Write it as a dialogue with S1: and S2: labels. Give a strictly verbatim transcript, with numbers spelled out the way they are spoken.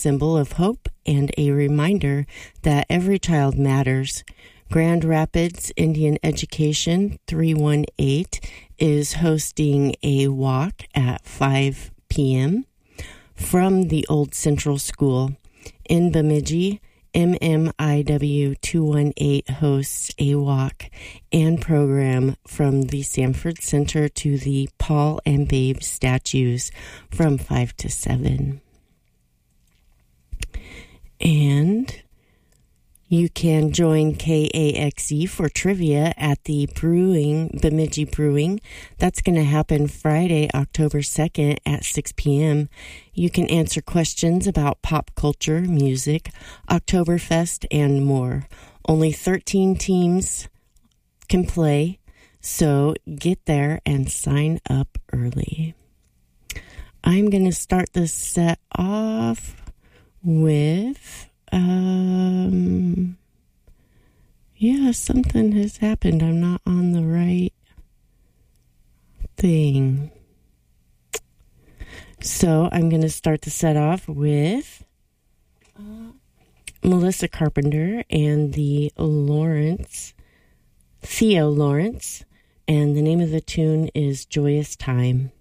S1: symbol of hope and a reminder that every child matters. Grand Rapids Indian Education three one eight is hosting a walk at five p.m. from the Old Central School. In Bemidji, M M I W two one eight hosts a walk and program from the Sanford Center to the Paul and Babe statues from five to seven. And you can join K A X E for trivia at the Brewing, Bemidji Brewing. That's going to happen Friday, October second at six p.m. You can answer questions about pop culture, music, Oktoberfest, and more. Only thirteen teams can play, so get there and sign up early. I'm going to start this set off with... Um, yeah, something has happened. I'm not on the right thing. So I'm going to start the set off with uh, Melissa Carpenter and the Lawrence, Theo Lawrence, and the name of the tune is Joyous Time.